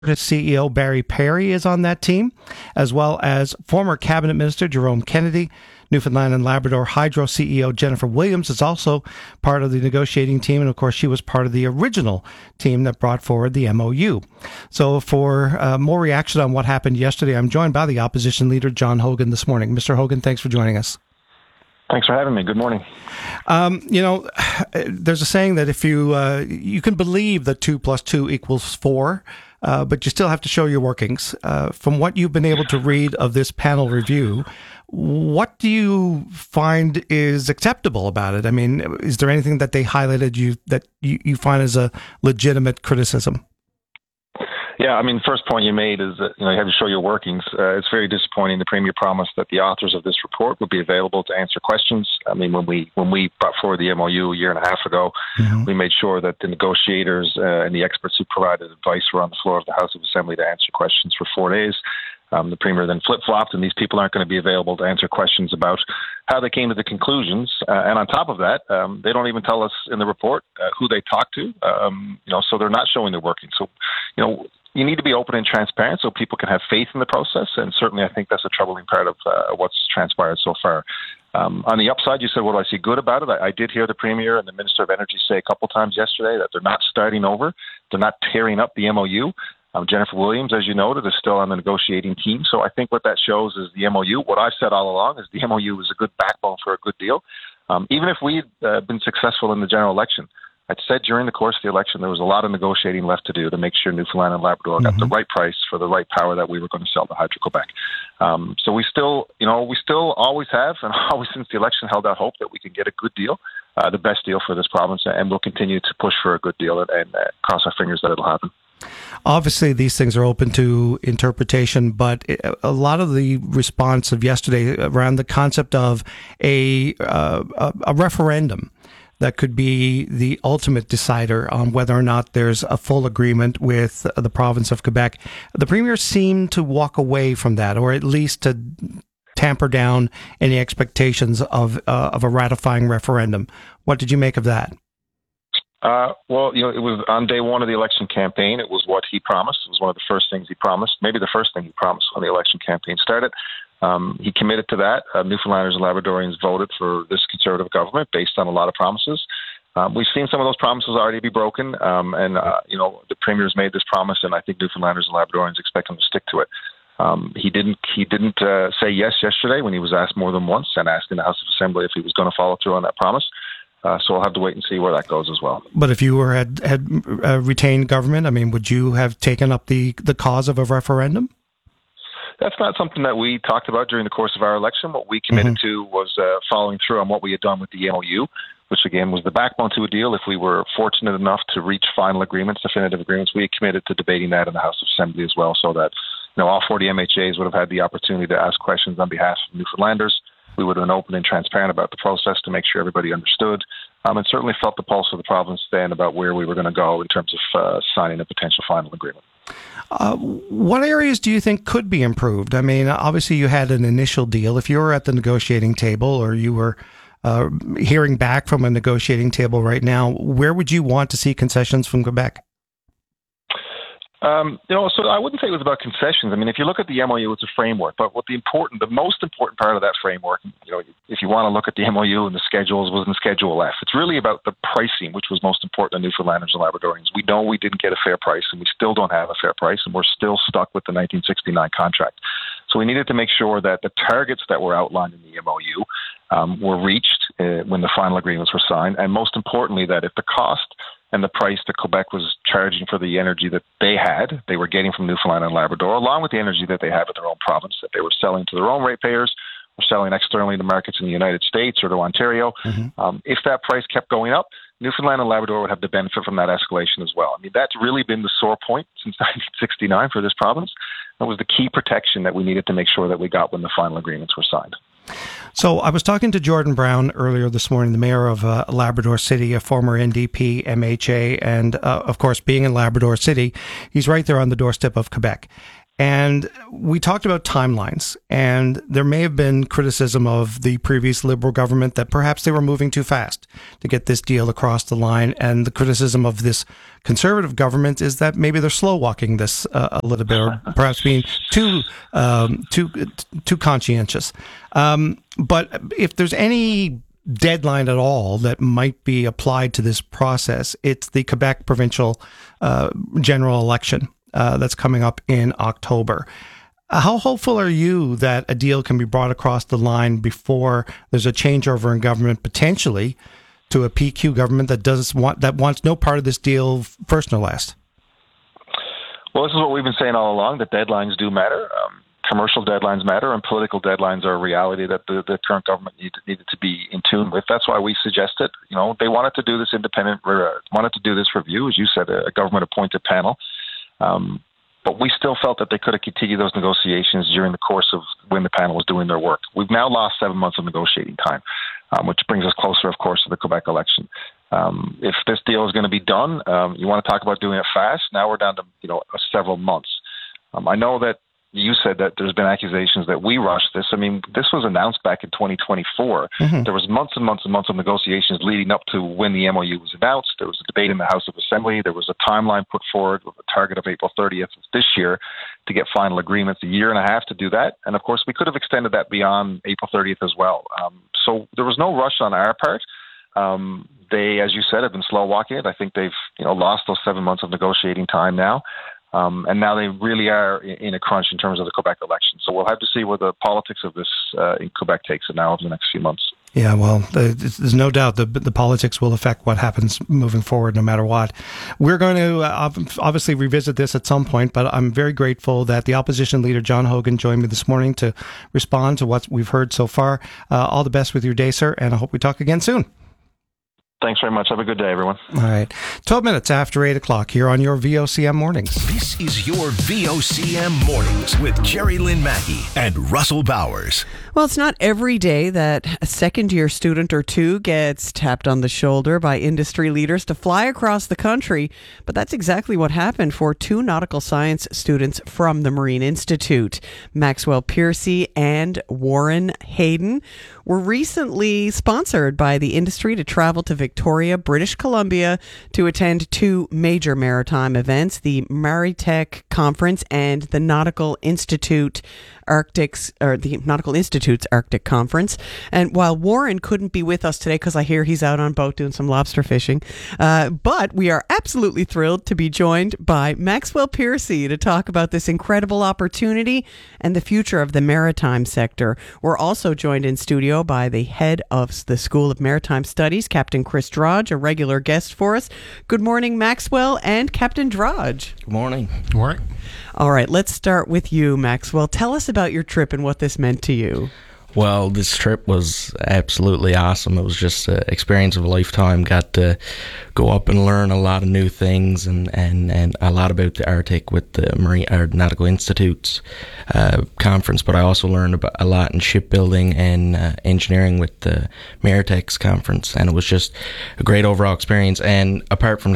CEO Barry Perry is on that team, as well as former Cabinet Minister Jerome Kennedy. Newfoundland and Labrador Hydro CEO Jennifer Williams is also part of the negotiating team, and of course she was part of the original team that brought forward the MOU. So for more reaction on what happened yesterday, I'm joined by the opposition leader John Hogan this morning. Mr. Hogan, thanks for joining us. Thanks for having me. Good morning. There's a saying that if you can believe that 2 + 2 = 4, but you still have to show your workings. From what you've been able to read of this panel review, what do you find is acceptable about it? I mean, is there anything that they highlighted that you find as a legitimate criticism? Yeah, I mean, first point you made is that you have to show your workings. It's very disappointing. The Premier promised that the authors of this report would be available to answer questions. I mean, when we brought forward the MOU a year and a half ago, we made sure that the negotiators and the experts who provided advice were on the floor of the House of Assembly to answer questions for 4 days. The Premier then flip-flopped, and these people aren't going to be available to answer questions about how they came to the conclusions. And on top of that, they don't even tell us in the report who they talked to. So they're not showing their workings. So, you need to be open and transparent so people can have faith in the process. And certainly I think that's a troubling part of what's transpired so far. On the upside, you said, what do I see good about it? I did hear the Premier and the Minister of Energy say a couple times yesterday that they're not starting over. They're not tearing up the MOU. Jennifer Williams, as you noted, is still on the negotiating team. So I think what that shows is the MOU. What I've said all along is the MOU is a good backbone for a good deal. Even if we'd been successful in the general election, I'd said during the course of the election there was a lot of negotiating left to do to make sure Newfoundland and Labrador got the right price for the right power that we were going to sell to Hydro-Quebec. So we still always have, and always since the election, held out hope that we can get a good deal, the best deal for this province, and we'll continue to push for a good deal and cross our fingers that it'll happen. Obviously, these things are open to interpretation, but a lot of the response of yesterday around the concept of a referendum that could be the ultimate decider on whether or not there's a full agreement with the province of Quebec. The Premier seemed to walk away from that, or at least to tamper down any expectations of a ratifying referendum. What did you make of that? It was on day one of the election campaign. It was what he promised. It was one of the first things he promised, maybe the first thing he promised when the election campaign started. He committed to that. Newfoundlanders and Labradorians voted for this Conservative government based on a lot of promises. We've seen some of those promises already be broken, the Premier's made this promise, and I think Newfoundlanders and Labradorians expect him to stick to it. He didn't say yes yesterday when he was asked more than once and asked in the House of Assembly if he was going to follow through on that promise. So I'll have to wait and see where that goes as well. But if you had retained government, I mean, would you have taken up the cause of a referendum? That's not something that we talked about during the course of our election. What we committed to was following through on what we had done with the MOU, which again was the backbone to a deal. If we were fortunate enough to reach final agreements, definitive agreements, we committed to debating that in the House of Assembly as well, so that all 40 MHAs would have had the opportunity to ask questions on behalf of Newfoundlanders. We would have been open and transparent about the process to make sure everybody understood, and certainly felt the pulse of the province then about where we were going to go in terms of signing a potential final agreement. What areas do you think could be improved? I mean, obviously you had an initial deal. If you were at the negotiating table or you were hearing back from a negotiating table right now, where would you want to see concessions from Quebec? So I wouldn't say it was about concessions. I mean, if you look at the MOU, it's a framework. But the most important part of that framework, if you want to look at the MOU and the schedules, was in Schedule F. It's really about the pricing, which was most important to Newfoundlanders and Labradorians. We know we didn't get a fair price, and we still don't have a fair price, and we're still stuck with the 1969 contract. So we needed to make sure that the targets that were outlined in the MOU were reached when the final agreements were signed, and most importantly, that if the cost and the price that Quebec was charging for the energy that they were getting from Newfoundland and Labrador, along with the energy that they have at their own province, that they were selling to their own ratepayers, or selling externally to markets in the United States or to Ontario. If that price kept going up, Newfoundland and Labrador would have the benefit from that escalation as well. I mean, that's really been the sore point since 1969 for this province. That was the key protection that we needed to make sure that we got when the final agreements were signed. So I was talking to Jordan Brown earlier this morning, the mayor of Labrador City, a former NDP MHA, and of course, being in Labrador City, he's right there on the doorstep of Quebec. And we talked about timelines, and there may have been criticism of the previous Liberal government that perhaps they were moving too fast to get this deal across the line. And the criticism of this Conservative government is that maybe they're slow walking this a little bit, or perhaps being too conscientious. But if there's any deadline at all that might be applied to this process, it's the Quebec provincial general election that's coming up in October. How hopeful are you that a deal can be brought across the line before there's a changeover in government, potentially to a PQ government that wants no part of this deal first nor last? Well, this is what we've been saying all along, that deadlines do matter. Commercial deadlines matter, and political deadlines are a reality that the current government needed to be in tune with. That's why we suggested, they wanted to do this wanted to do this review, as you said, a government-appointed panel. But we still felt that they could have continued those negotiations during the course of when the panel was doing their work. We've now lost 7 months of negotiating time, which brings us closer, of course, to the Quebec election. If this deal is going to be done, you want to talk about doing it fast. Now we're down to several months. I know that you said that there's been accusations that we rushed this. I mean, this was announced back in 2024. Mm-hmm. There was months and months and months of negotiations leading up to when the MOU was announced. There was a debate in the House of Assembly. There was a timeline put forward with a target of April 30th of this year to get final agreements, a year and a half to do that. And of course, we could have extended that beyond April 30th as well. So there was no rush on our part. They, as you said, have been slow walking it. I think they've lost those 7 months of negotiating time now. And now they really are in a crunch in terms of the Quebec election. So we'll have to see where the politics of this in Quebec takes it now over the next few months. Yeah, well, there's no doubt the politics will affect what happens moving forward no matter what. We're going to obviously revisit this at some point, but I'm very grateful that the opposition leader, John Hogan, joined me this morning to respond to what we've heard so far. All the best with your day, sir, and I hope we talk again soon. Thanks very much. Have a good day, everyone. All right. 12 minutes after 8 o'clock here on your VOCM Mornings. This is your VOCM Mornings with Jerry Lynn Mackey and Russell Bowers. Well, it's not every day that a second-year student or two gets tapped on the shoulder by industry leaders to fly across the country, but that's exactly what happened for two nautical science students from the Marine Institute. Maxwell Piercy and Warren Hayden were recently sponsored by the industry to travel to Victoria, British Columbia, to attend two major maritime events, the Maritech Conference and the Nautical Institute's Arctic Conference. And while Warren couldn't be with us today because I hear he's out on a boat doing some lobster fishing, but we are absolutely thrilled to be joined by Maxwell Piercy to talk about this incredible opportunity and the future of the maritime sector. We're also joined in studio by the head of the School of Maritime Studies, Captain Chris Drodge, a regular guest for us. Good morning, Maxwell and Captain Drodge. Good morning. Good morning. All right, let's start with you, Maxwell. Tell us about your trip and what this meant to you. Well, this trip was absolutely awesome. It was just an experience of a lifetime. Got to go up and learn a lot of new things and a lot about the Arctic with the Nautical Institute's conference. But I also learned about a lot in shipbuilding and engineering with the Maritech's conference. And it was just a great overall experience. And apart from the